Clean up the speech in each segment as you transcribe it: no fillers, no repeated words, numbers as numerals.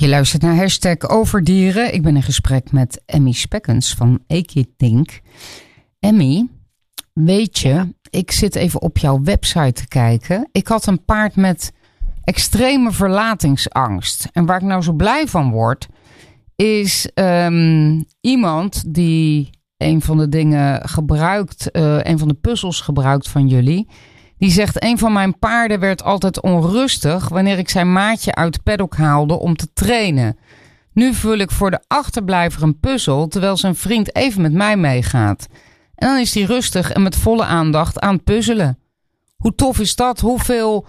Je luistert naar #Overdieren. Ik ben in gesprek met Emmy Spekkens van Ekidink. Emmy, weet je, ik zit even op jouw website te kijken. Ik had een paard met extreme verlatingsangst. En waar ik nou zo blij van word, is iemand die een van de dingen gebruikt, een van de puzzels gebruikt van jullie. Die zegt, een van mijn paarden werd altijd onrustig wanneer ik zijn maatje uit het paddock haalde om te trainen. Nu vul ik voor de achterblijver een puzzel, terwijl zijn vriend even met mij meegaat. En dan is hij rustig en met volle aandacht aan het puzzelen. Hoe tof is dat? Hoeveel,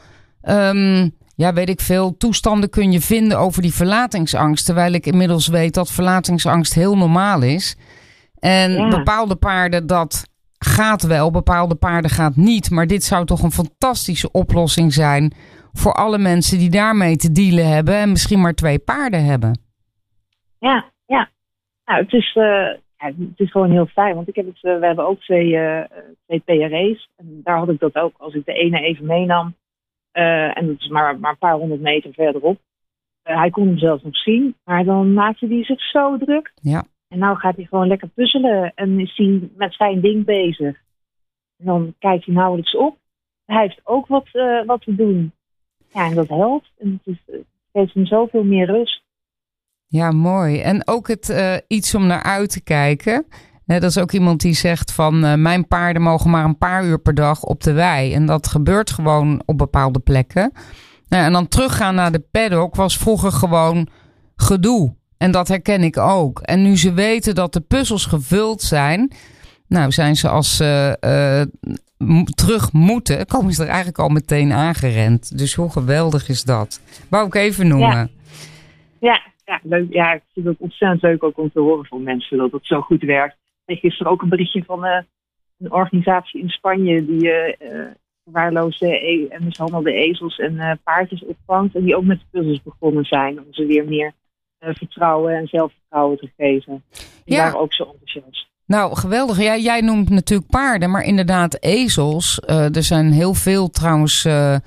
toestanden kun je vinden over die verlatingsangst? Terwijl ik inmiddels weet dat verlatingsangst heel normaal is. En bepaalde paarden dat gaat wel, bepaalde paarden gaat niet. Maar dit zou toch een fantastische oplossing zijn voor alle mensen die daarmee te dealen hebben en misschien maar 2 paarden hebben. Ja. Nou, het is gewoon heel fijn, want we hebben ook twee PRE's. En daar had ik dat ook als ik de ene even meenam. En dat is maar een paar 100 meter verderop. Hij kon hem zelfs nog zien, maar dan maakte hij zich zo druk. Ja. En nou gaat hij gewoon lekker puzzelen en is hij met zijn ding bezig. En dan kijkt hij nauwelijks op. Hij heeft ook wat te doen. Ja, en dat helpt. En het geeft hem zoveel meer rust. Ja, mooi. En ook het iets om naar uit te kijken. Dat is ook iemand die zegt van mijn paarden mogen maar een paar uur per dag op de wei. En dat gebeurt gewoon op bepaalde plekken. Nou, en dan teruggaan naar de paddock was vroeger gewoon gedoe. En dat herken ik ook. En nu ze weten dat de puzzels gevuld zijn, nou zijn ze als ze terug moeten, komen ze er eigenlijk al meteen aangerend. Dus hoe geweldig is dat? Wou ik even noemen. Ja, leuk. Ja, ik vind het ontzettend leuk ook om te horen van mensen dat het zo goed werkt. Ik gisteren ook een berichtje van een organisatie in Spanje die verwaarloosde en mishandelde ezels en paardjes opvangt. En die ook met de puzzels begonnen zijn om ze weer meer vertrouwen en zelfvertrouwen te geven. Die waren ook zo enthousiast. Nou, geweldig. Ja, jij noemt natuurlijk paarden, maar inderdaad ezels. Er zijn heel veel trouwens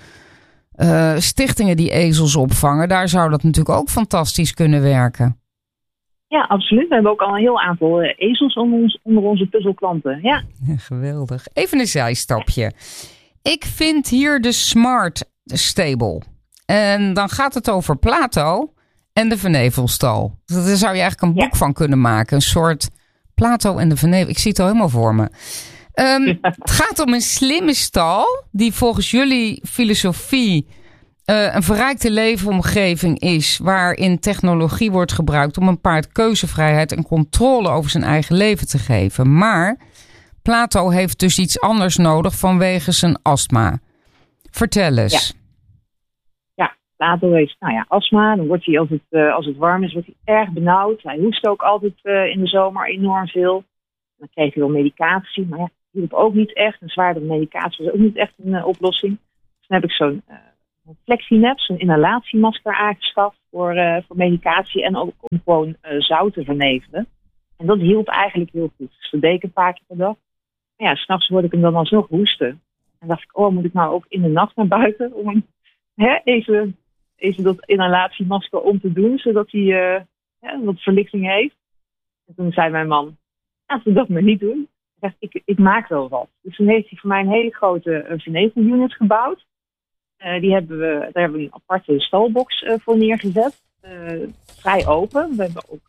stichtingen die ezels opvangen. Daar zou dat natuurlijk ook fantastisch kunnen werken. Ja, absoluut. We hebben ook al een heel aantal ezels onder onze puzzelklanten. Ja, geweldig. Even een zijstapje. Ik vind hier de Smart Stable. En dan gaat het over Plato en de Vernevelstal. Daar zou je eigenlijk een boek van kunnen maken. Een soort Plato en de Vernevel. Ik zie het al helemaal voor me. Het gaat om een slimme stal die volgens jullie filosofie een verrijkte leefomgeving is, waarin technologie wordt gebruikt om een paard keuzevrijheid en controle over zijn eigen leven te geven. Maar Plato heeft dus iets anders nodig vanwege zijn astma. Vertel eens. Ja, Plato heeft astma. Dan wordt hij als het warm is, wordt hij erg benauwd. Hij hoest ook altijd in de zomer enorm veel. Dan kreeg hij wel medicatie, maar hielp ook niet echt. Een zwaardere medicatie was ook niet echt een oplossing. Dus dan heb ik zo'n Flexinap, zo'n inhalatiemasker aangeschaft voor medicatie en ook om gewoon zout te vernevelen. En dat hielp eigenlijk heel goed. Dus dat deed ik een paar keer per dag. Maar ja, 's nachts hoorde ik hem dan alsnog hoesten. En dacht ik, moet ik nou ook in de nacht naar buiten om hem even dat inhalatiemasker om te doen, zodat hij wat verlichting heeft. En toen zei mijn man, laten we dat maar niet doen. Ik dacht, ik maak wel wat. Dus toen heeft hij voor mij een hele grote vernevelunit gebouwd. Daar hebben we een aparte stalbox voor neergezet. Vrij open. We hebben ook,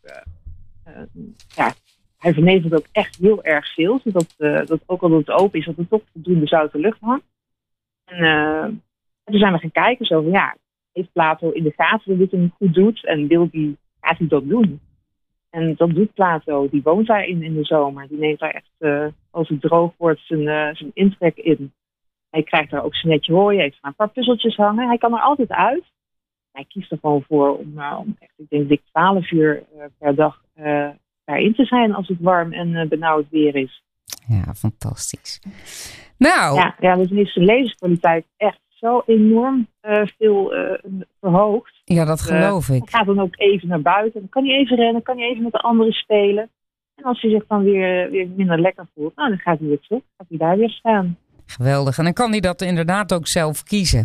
hij vernevelt ook echt heel erg veel. Zodat dat ook al dat het open is, dat er toch voldoende zoute lucht hangt. En toen zijn we gaan kijken. Zo van, heeft Plato in de gaten dat dit hem goed doet? En gaat hij dat doen? En dat doet Plato. Die woont daarin in de zomer. Die neemt daar echt, als het droog wordt, zijn intrek in. Hij krijgt daar ook zijn netje hooi. Hij heeft een paar puzzeltjes hangen. Hij kan er altijd uit. Hij kiest er gewoon voor om echt, ik denk, dik 12 uur per dag daarin te zijn als het warm en benauwd weer is. Ja, fantastisch. Nou. Ja, dus is zijn levenskwaliteit echt zo enorm veel verhoogd. Ja, dat geloof ik. Hij gaat dan ook even naar buiten. Dan kan hij even rennen, kan hij even met de anderen spelen. En als hij zich dan weer minder lekker voelt, dan gaat hij weer terug. Gaat hij daar weer staan. Geweldig. En dan kan hij dat inderdaad ook zelf kiezen.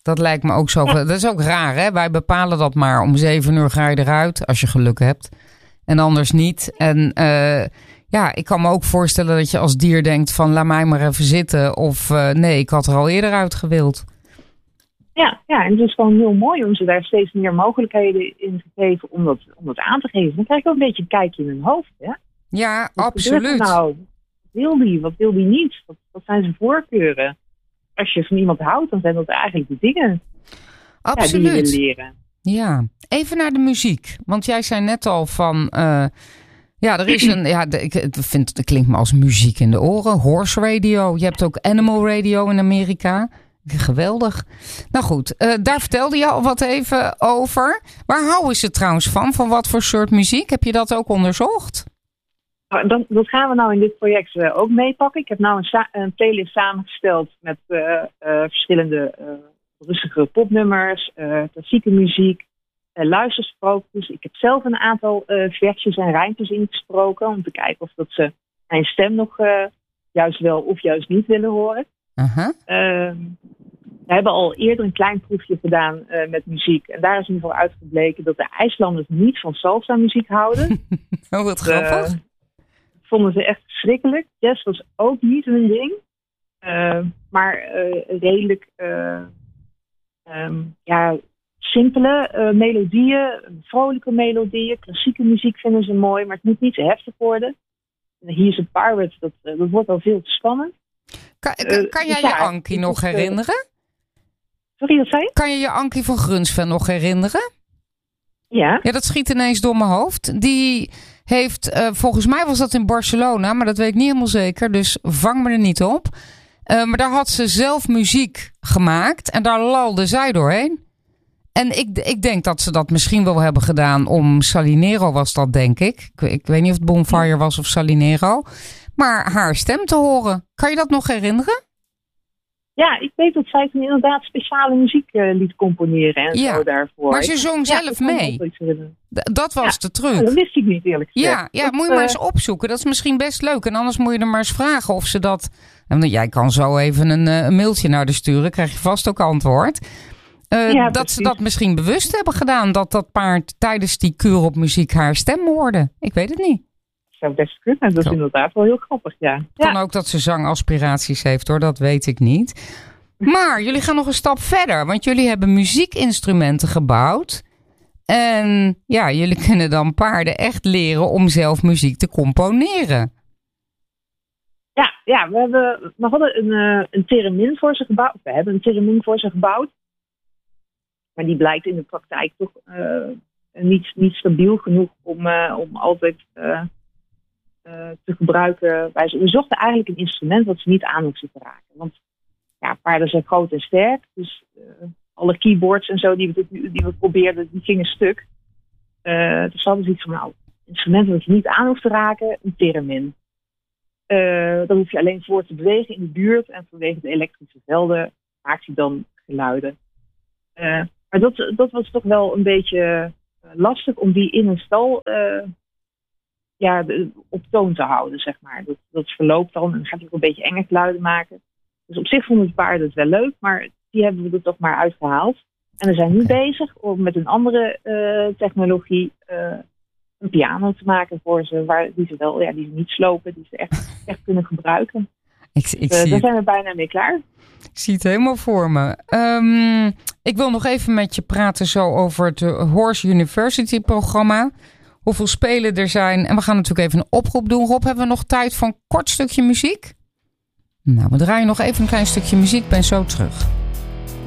dat lijkt me ook zo. Ja. Dat is ook raar, hè? Wij bepalen dat maar. Om 7 uur ga je eruit, als je geluk hebt. En anders niet. En ik kan me ook voorstellen dat je als dier denkt van... laat mij maar even zitten. Of nee, ik had er al eerder uit gewild. Ja, en het is gewoon heel mooi om ze daar steeds meer mogelijkheden in te geven... om dat aan te geven. Dan krijg je ook een beetje een kijkje in hun hoofd, hè? Ja, absoluut. Wat wil die niet? Wat zijn zijn voorkeuren? Als je van iemand houdt, dan zijn dat eigenlijk de dingen die je wil leren. Ja, even naar de muziek. Want jij zei net al van... er is een... het klinkt me als muziek in de oren. Horse radio. Je hebt ook animal radio in Amerika. Geweldig. Nou goed, daar vertelde je al wat even over. Waar houden ze trouwens van? Van wat voor soort muziek? Heb je dat ook onderzocht? Dat gaan we nou in dit project ook meepakken. Ik heb nou een playlist samengesteld met verschillende rustige popnummers, klassieke muziek, luistersprookjes. Ik heb zelf een aantal versjes en rijmpjes ingesproken om te kijken of dat ze mijn stem nog juist wel of juist niet willen horen. Uh-huh. We hebben al eerder een klein proefje gedaan met muziek. En daar is in ieder geval uitgebleken dat de IJslanders niet van salsa muziek houden. Oh, wat grappig. Vonden ze echt verschrikkelijk. Jazz was ook niet hun ding. Maar redelijk simpele melodieën, vrolijke melodieën. Klassieke muziek vinden ze mooi, maar het moet niet te heftig worden. Here's a Pirate, dat wordt al veel te spannend. Kan jij je Ankie nog herinneren? Sorry, wat zei je? Kan je je Ankie van Grunsven nog herinneren? Ja. Ja, dat schiet ineens door mijn hoofd. Die heeft, volgens mij was dat in Barcelona, maar dat weet ik niet helemaal zeker. Dus vang me er niet op. Maar daar had ze zelf muziek gemaakt en daar lalde zij doorheen. En ik denk dat ze dat misschien wel hebben gedaan om Salinero was dat, denk ik. Ik weet niet of het Bonfire was of Salinero. Maar haar stem te horen. Kan je dat nog herinneren? Ja, ik weet dat zij toen inderdaad speciale muziek liet componeren en zo daarvoor. Maar ze zong zelf mee. Dat was de truc. Dat wist ik niet, eerlijk gezegd. Ja, moet je maar eens opzoeken. Dat is misschien best leuk. En anders moet je er maar eens vragen of ze dat... Jij kan zo even een mailtje naar de sturen. Krijg je vast ook antwoord. Dat ze dat misschien bewust hebben gedaan. Dat paard tijdens die kuur op muziek haar stem hoorde. Ik weet het niet. Zou best kunnen. Dat is inderdaad wel heel grappig, ja. Kan ook dat ze zangaspiraties heeft, hoor. Dat weet ik niet. Maar jullie gaan nog een stap verder. Want jullie hebben muziekinstrumenten gebouwd. En jullie kunnen dan paarden echt leren om zelf muziek te componeren. Ja, we hadden een theremin voor ze gebouwd. We hebben een theremin voor ze gebouwd. Maar die blijkt in de praktijk toch niet stabiel genoeg om altijd... te gebruiken. We zochten eigenlijk een instrument wat ze niet aan hoefden te raken. Want paarden zijn groot en sterk. Dus alle keyboards en zo die we probeerden, die gingen stuk. Dus hadden ze iets van, een instrument wat je niet aan hoeft te raken, een theremin. Dan hoef je alleen voor te bewegen in de buurt. En vanwege de elektrische velden maakt hij dan geluiden. Maar dat was toch wel een beetje lastig om die in een stal... op toon te houden, zeg maar. Dat verloopt dan en gaat ook een beetje enge geluiden maken. Dus op zich vonden de paarden het wel leuk, maar die hebben we er toch maar uitgehaald. En we zijn nu bezig om met een andere technologie een piano te maken voor ze, die ze niet slopen, die ze echt kunnen gebruiken. Daar zijn we bijna mee klaar. Ik zie het helemaal voor me. Ik wil nog even met je praten zo over het Horse University programma. Hoeveel spelen er zijn. En we gaan natuurlijk even een oproep doen. Rob, hebben we nog tijd voor een kort stukje muziek? Nou, we draaien nog even een klein stukje muziek. Ik ben zo terug.